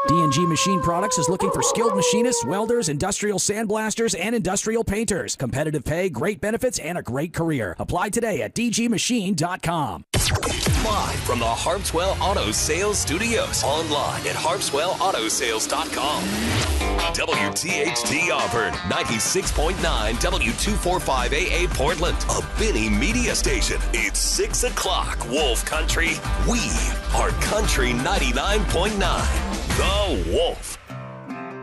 D&G Machine Products is looking for skilled machinists, welders, industrial sandblasters, and industrial painters. Competitive pay, great benefits, and a great career. Apply today at dgmachine.com. Live from the Harpswell Auto Sales Studios. Online at harpswellautosales.com. WTHT Auburn, 96.9 W245AA Portland. A Benny Media Station. It's 6 o'clock, Wolf Country. We are Country 99.9. The Wolf.